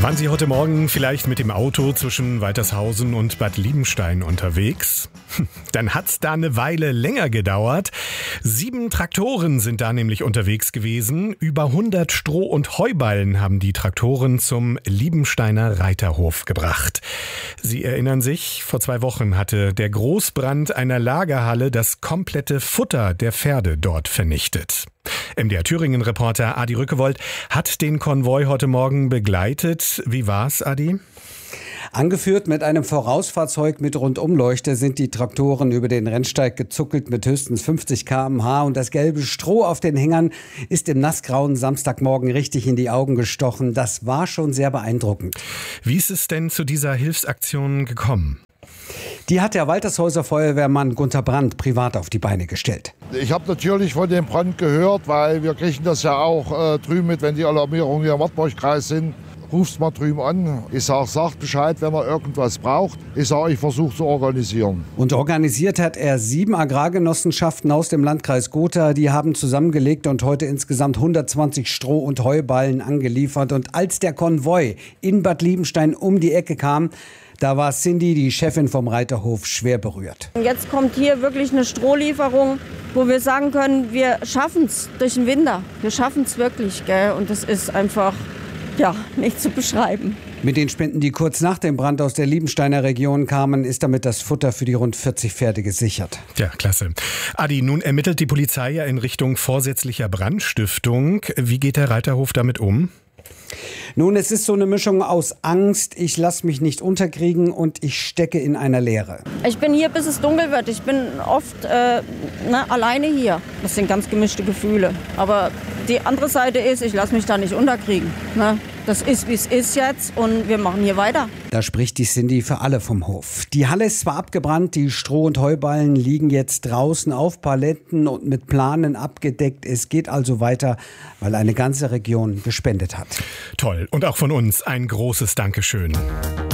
Waren Sie heute Morgen vielleicht mit dem Auto zwischen Waltershausen und Bad Liebenstein unterwegs? Dann hat's da eine Weile länger gedauert. 7 Traktoren sind da nämlich unterwegs gewesen. Über 100 Stroh- und Heuballen haben die Traktoren zum Liebensteiner Reiterhof gebracht. Sie erinnern sich, vor 2 Wochen hatte der Großbrand einer Lagerhalle das komplette Futter der Pferde dort vernichtet. MDR Thüringen-Reporter Adi Rückewold hat den Konvoi heute Morgen begleitet. Wie war's, Adi? Angeführt mit einem Vorausfahrzeug mit Rundumleuchte sind die Traktoren über den Rennsteig gezuckelt mit höchstens 50 km/h und das gelbe Stroh auf den Hängern ist im nassgrauen Samstagmorgen richtig in die Augen gestochen. Das war schon sehr beeindruckend. Wie ist es denn zu dieser Hilfsaktion gekommen? Die hat der Waltershauser Feuerwehrmann Gunter Brandt privat auf die Beine gestellt. Ich habe natürlich von dem Brand gehört, weil wir kriegen das ja auch drüben mit, wenn die Alarmierungen hier im Wartburgkreis sind. Rufst mal drüben an. Ich sagt Bescheid, wenn man irgendwas braucht. Ich versuche zu organisieren. Und organisiert hat er 7 Agrargenossenschaften aus dem Landkreis Gotha. Die haben zusammengelegt und heute insgesamt 120 Stroh- und Heuballen angeliefert. Und als der Konvoi in Bad Liebenstein um die Ecke kam, da war Cindy, die Chefin vom Reiterhof, schwer berührt. Jetzt kommt hier wirklich eine Strohlieferung, wo wir sagen können, wir schaffen es durch den Winter. Wir schaffen es wirklich, gell? Und das ist einfach nicht zu beschreiben. Mit den Spenden, die kurz nach dem Brand aus der Liebensteiner Region kamen, ist damit das Futter für die rund 40 Pferde gesichert. Ja, klasse. Adi, nun ermittelt die Polizei ja in Richtung vorsätzlicher Brandstiftung. Wie geht der Reiterhof damit um? Nun, es ist so eine Mischung aus Angst, ich lasse mich nicht unterkriegen und ich stecke in einer Leere. Ich bin hier, bis es dunkel wird. Ich bin oft alleine hier. Das sind ganz gemischte Gefühle. Aber die andere Seite ist, ich lasse mich da nicht unterkriegen. Ne? Das ist, wie es ist jetzt und wir machen hier weiter. Da spricht die Cindy für alle vom Hof. Die Halle ist zwar abgebrannt, die Stroh- und Heuballen liegen jetzt draußen auf Paletten und mit Planen abgedeckt. Es geht also weiter, weil eine ganze Region gespendet hat. Toll. Und auch von uns ein großes Dankeschön.